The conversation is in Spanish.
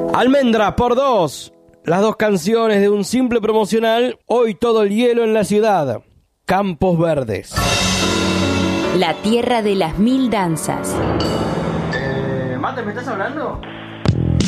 Almendra por 2. Las 2 canciones de un simple promocional. Hoy todo el hielo en la ciudad. Campos Verdes. La tierra de las 1000 danzas. Mate, ¿me estás hablando?